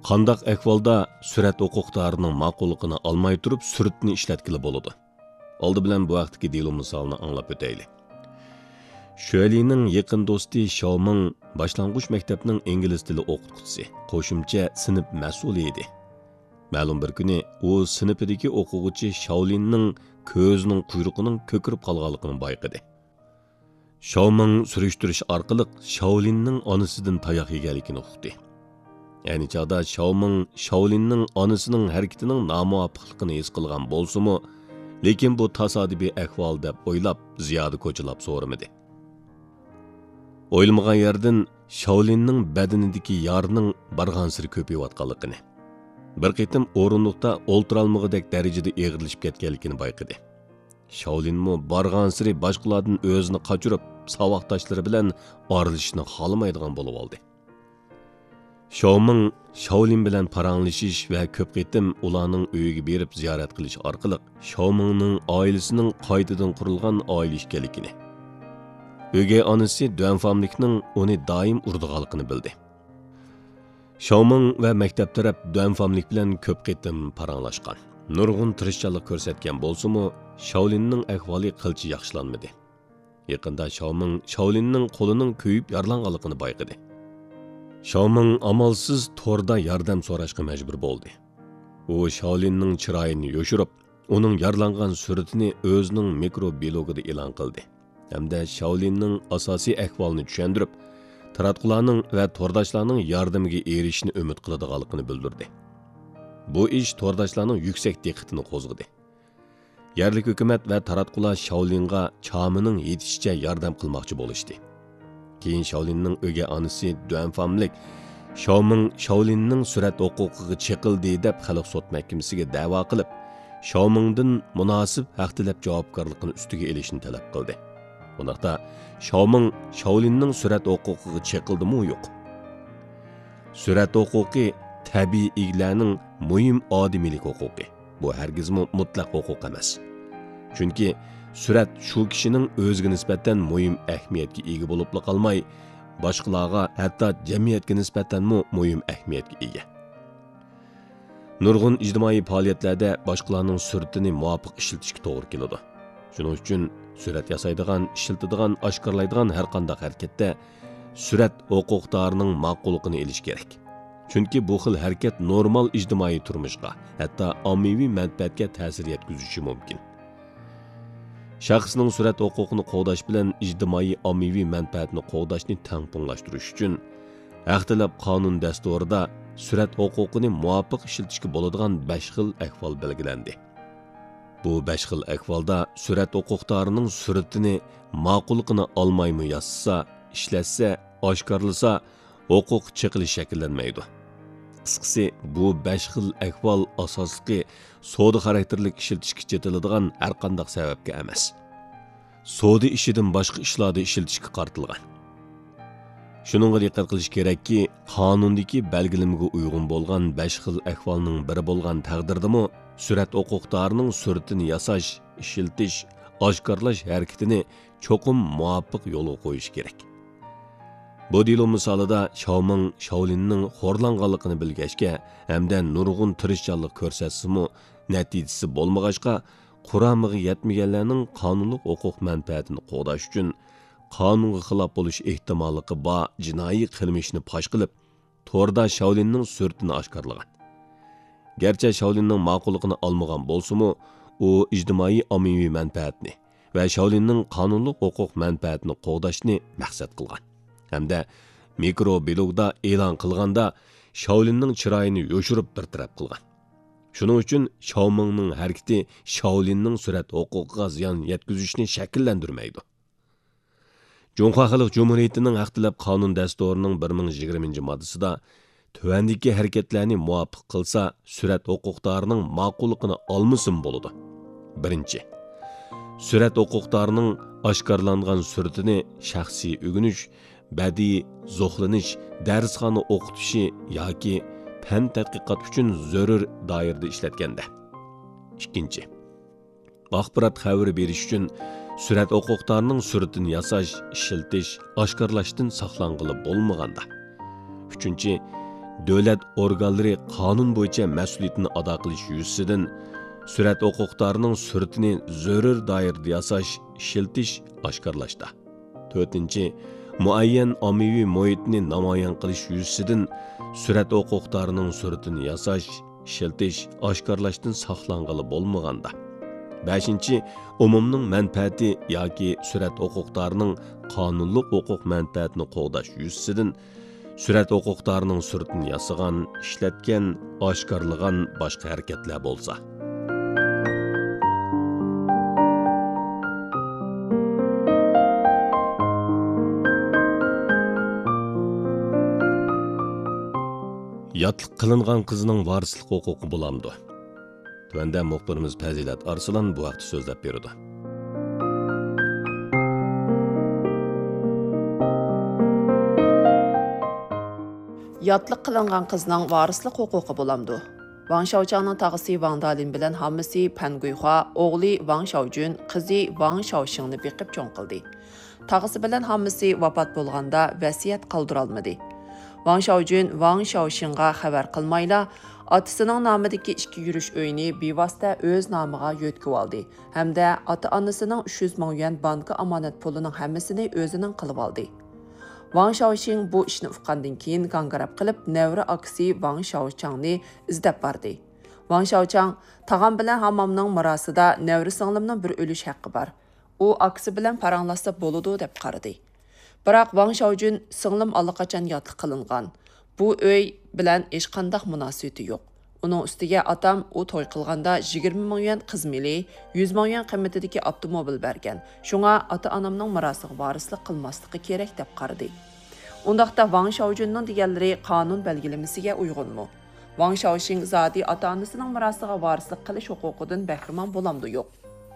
Qandaq ahvolda surat huquqdorining ma'qulligini olmay turib suratni ishlatkili bo'ladi. Oldi bilan bu vaqtdagi delo misolini anglab o'taylik. Shualining yaqin do'sti Shaoming boshlang'ich maktabning ingliz tili o'qituvchisi, qo'shimcha sinf mas'uli edi. Ma'lum bir kuni u sinfidagi o'quvchi Shaolinning ko'zining quyruqining ko'kirib qolganligini bayqadi. Shaoming surishtirish orqali Shaolinning onasidan tayoq yeganligini uqdi. Ya'ni chaqda Shaolinning onasining harakatining nomuvofiqligini his qilgan bo'lsa-mu, lekin bu tasodifiy ahvol deb o'ylab ziyoda ko'chilab so'ramadi. O'ylamagan yerdan Shaolinning badanidagi yarning barg'ansiri ko'payayotganligini, bir qitim o'rindiqda o'ltirolmag'idek darajada eg'irlashib ketganligini bayqadi. Shaolinmi barg'ansiri boshqalardan o'zini qochirib, savoqdoshlari bilan orilishni xohlamaydigan bo'lib oldi. Shaoming Shaolin bilan paranglashish va ko'p qitim ularning uyiga berib ziyorat qilish orqali Shaomingning oilasining qaytadan qurilgan oila ekanligini, o'gay onasi Duanfamlikning uni doim urdiganligini bildi. Shaoming va maktab taraf Duanfamlik bilan ko'p qitim paranglashgan. Nurg'un tirishchilik ko'rsatgan bo'lsa-mu, Shaolinning ahvoli qilchi yaxshilanmadi. Yaqinda Shaoming Shaolinning qo'lining kuyib yaralanganligini bayqadi. Shaoming amalsiz torda yordam so'rashga majbur bo'ldi. U Shaolinning chiroyini yoshirib, uning yaralangan suratini o'zining mikroblogida e'lon qildi. Hamda Shaolinning asosiy ahvolini tushuntirib, taratqularning va tordashlarning yordamiga erishishni umid qiladiganligini bildirdi. Bu ish tordashlarning yuksak diqqatini qo'zg'adi. Yerlik hukumat va taratqular Shaolinga chamining yetishicha yordam qilmoqchi bo'lishdi. Keyin Shaolinning o'gay onasi Duanfamlik Shaoming Shaolinning surat huquqiga cheqildi deb xalq sud mahkamasiga da'vo qilib, Shaomingdan munosib haq talab javobgarligini ustiga olishni talab qildi. Bundaqda Shaoming Shaolinning surat huquqiga cheqildimi yo'q? Surat huquqi tabiiy eglarning muhim odimilik huquqi. Bu hargizmi mutlaq huquq emas. Chunki surat shu kishining o'ziga nisbatan muhim ahamiyatga ega bo'lib qolmay, boshqalarga, hatto jamiyatga nisbatan muhim ahamiyatga ega. Nurg'un ijtimoiy faoliyatlarda boshqalarning suratini muvofiq ishlatishga to'g'ri keladi. Shuning uchun surat yasaydigan, ishlatadigan, oshkorlaydigan har qanday harakatda surat huquqdorining ma'qulligini olish kerak. Chunki bu xil harakat normal ijtimoiy turmushga, hatto ommaviy manfaatga ta'sir yetkazishi mumkin. Shaxsning surat huquqini qo'llash bilan ijtimoiy ommaviy manfaatni qo'llashni tangpunglashtirish uchun haq talab qonun dasturida surat huquqini muvofiq ishlatishga bo'ladigan 5 xil ahvol belgilandi. Bu 5 xil ahvolda surat huquqdorining suratini ma'qulligini olmaymi yozsa, ishlatsa, oshkorlasa, huquq cheqilish shakllanmaydi. Qisqasi, bu 5 xil ahvol asosli savdo xarakterlik ishlatishga chetiladigan har qanday sababga emas. Savdo ishidan boshqa ishlarda ishlatishga qartilgan. Shuningga diqqat qilish kerakki, qonundagi belgilamga uyg'un bo'lgan 5 xil ahvolning biri bo'lgan taqdirdami, surat huquqdorining suratini yasash, ishiltish, oshkorlash harakatini cho'qim muvofiq yo'lga qo'yish kerak. Bu delo misolida Shaoming Shaolinning xo'rlanganligini bilgachga hamda nurg'un tirishchilik ko'rsatsa-mu, natijasi bo'lmag'achqa, quramiga yetmaganlarning qonunlik huquq manfaatini qo'llash uchun qonunga xilof bo'lish ehtimolligi bor jinoiy qilmishni fosh qilib, to'rda Shaolinning suratini oshkorlagan. Garchi Shaolinning ma'qulligini olmagan bo'lsa-mu, u ijtimoiy ommaviy manfaatni va Shaolinning qonunlik huquq manfaatini qo'llashni maqsad qilgan. Hamda mikroblogda e'lon qilganda Shaolinning chiroyini yoshirib bir taraf qilgan. Shuning uchun Shaomingning harakati Shaolinning surat huquqiga ziyon yetkazishni shakllantirmaydi. Junxo Xalq Cumhuriyetining haq talab qonun dasturining 1020-moddasida tuvandagi harakatlarni muvofiq qilsa, surat huquqdorining ma'qulligini olmasin bo'ladi. Birinchi, surat huquqdorining oshkorlangan suratini shaxsiy o'g'inish, badiiy zo'xlanish, darsxona o'qitishi yoki fan tadqiqot uchun zarur doirada ishlatganda. Ikkinchi, axborot xabari berish uchun surat huquqdorining suratini yasash, ishiltish, oshkorlashdan saqlanғылы bo'lmaganda. Uchinchi, davlat organlari qonun bo'yicha mas'uliyatini ado qilish yuzasidan surat huquqdorining suratini zarur doirada yasash, ishiltish oshkorlashdi. 4. Muayyan ommaviy muhitni namoyon qilish yuzasidan surat huquqdorining suratini yasash, ishiltish oshkorlashdan saqlanғаны bo'lmaganda. 5. Umumning manfaati yoki surat huquqdorining qonunliq huquq manfaatini qo'g'dash yuzasidan surat huquqdorining suratini yasagan, ishlatgan, oshkorlagan boshqa harakatlar bo'lsa. Yatliq qilingan qizning varislik huquqi bo'lamdi. Tuanda muxbirimiz Fazilat Arslan bu vaqt so'zlab berdi. Yatliq qilingan qizning varislik huquqi bo'lamdi. Wang Xiaochangning tag'isi Wang Dalin bilan hammasi Pan Guihua, o'g'li Wang Xiaojun, qizi Wang Xiaoxingni beqib cho'ng qildi. Tag'isi bilan hammasi vafot bo'lganda vasiyat qoldira olmadi. Wang Xiaojun Wang Xiaoxingga xabar qilmayla otasining nomidagi ikki yurish uyini bevosita o'z nomiga yo'tkib oldi hamda ota-onasining 300 ming yuan banka omonat pulining hammasini o'zining qilib oldi. Wang Xiaoxing bu ishni uqqandan keyin g'angirab qilib nevra akasi Wang Xiaochangni izlab bordi. Wang Xiaochang tag'am bilan hammomning mirosida nevra singlimning bir o'lish haqqi bor. U akasi bilan paranglashsa bo'ladi deb qaradi. Biroq Wang Xiaojun singlim allaqachon yotliq qilingan. Bu uy bilan hech qanday munosabati yo'q. Uning ustiga otam u to'y qilganda 20 ming yuan qiz mili, 100 ming yuan qiymatidagi avtomobil bergan. Shunga ota-onamning mirosiga varislik qilmasligi kerak deb qaradi. Undaqda Wang Xiaojunning deganlari qonun belgilamasiga uyg'unmi? Wang Xiaoxing zodi ota-onasining mirosiga varislik qilish huquqidan bahramand bo'lamdi yo'q.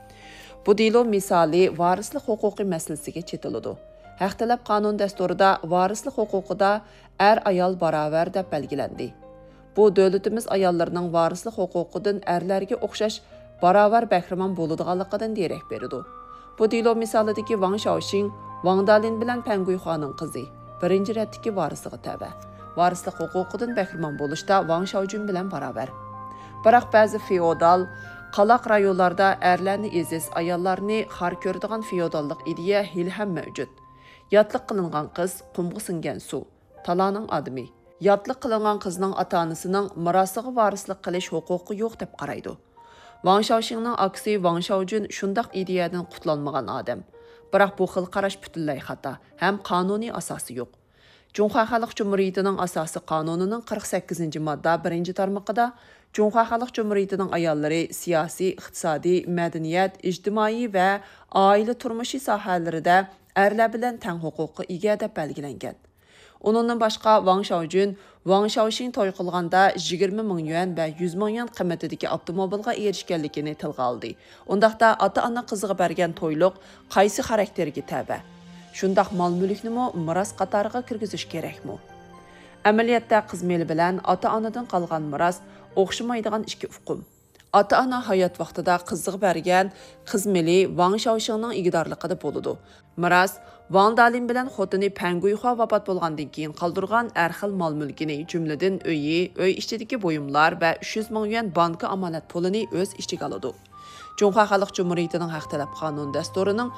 Bu delo misoli varislik huquqi masalasiga chetiladi. Haqtalab qonun dasturida varislik huquqida ayol barobar deb belgilandi. Bu davlatimiz ayollarning varislik huquqidan erlarga o'xshash barobar bahramand bo'ladiganligidan derak beradi. Bu delo misolidagi Wang Xiaoxing, Wang Dalin bilan Pan Guihuaning qizi birinchi ratdagi varisiga tava. Varislik huquqidan bahramand bo'lishda Wang Xiaojun bilan barobar. Biroq ba'zi feodal qalaq rayonlarda erlarni eziz, ayollarni xor ko'radigan feodallik ideya hali ham mavjud. Yatliq qilingan qiz qumga singan suv, talaning odami. Yatliq qilingan qizning ota-onasining mirosiga varislik qilish huquqi yo'q deb qaraydi. Wang Xiaoxingning aksi Wang Xiaojun shundaq ideyadan qutlanmagan odam. Biroq bu xil qarash butunlay xato, ham qonuniy asosi yo'q. Junxo Xalq Cumhuriyatining asosi qonunining 48-modda 1-tarmoqida Junxo Xalq Cumhuriyatining ayollari siyosiy, iqtisodiy, madaniyat, ijtimoiy va oila turmushi sohalarida erlar bilan teng huquqqa ega deb belgilangan. Uningdan boshqa Wang Xiaojun, Wang Xiaoxing to'y qilganda 20 ming yuan va 100 ming yuan qiymatidagi avtomobilga erishganligini tilga oldi. Undaqda ota-ona qiziga bergan to'yliq qaysi xarakterga taba? Shundaq mol-mulkni miros qatoriga kirgizish kerakmi? Amaliyotda qiz meli bilan ota-onadan qolgan miros o'xshamaydigan ikki uqum. Ota-ona hayot vaqtida qiziga bergan qiz meli Wang Xiaoxingning igidorligida bo'ladi. Miros Wang Dalin bilan xotini Pan Guihua vafot bo'lgandan keyin qoldirgan har xil mol-mulkini, jumladan uyi, uy ichidagi buyumlar va 300 ming yuan banka omonat pulini o'z ichiga oladi. Junxo Xalq Cumhuriyatining haq talab qonun dasturining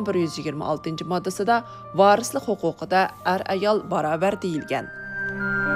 1126-moddasida varislik huquqida ayol barobar deyilgan.